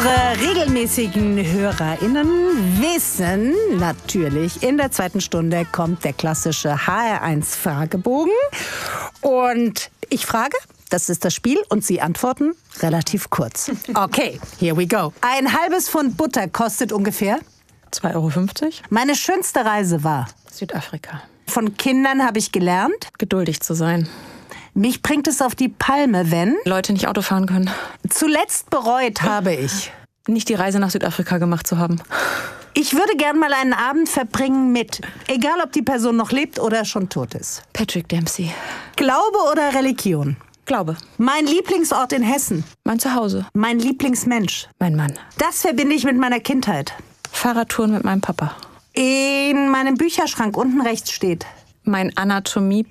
Unsere regelmäßigen HörerInnen wissen natürlich, in der zweiten Stunde kommt der klassische HR1-Fragebogen. Und ich frage, das ist das Spiel, und Sie antworten relativ kurz. Okay, here we go. Ein halbes Pfund Butter kostet ungefähr 2,50 €. Meine schönste Reise war Südafrika. Von Kindern habe ich gelernt, Geduldig zu sein. mich bringt es auf die Palme, wenn Leute nicht Auto fahren können. zuletzt bereut habe ich. Nicht die Reise nach Südafrika gemacht zu haben. Ich würde gern mal einen Abend verbringen mit, egal ob die Person noch lebt oder schon tot ist. Patrick Dempsey. Glaube oder Religion? Glaube. Mein Lieblingsort in Hessen. Mein Zuhause. Mein Lieblingsmensch. Mein Mann. Das verbinde ich mit meiner Kindheit. Fahrradtouren mit meinem Papa. In meinem Bücherschrank unten rechts steht Mein Anatomie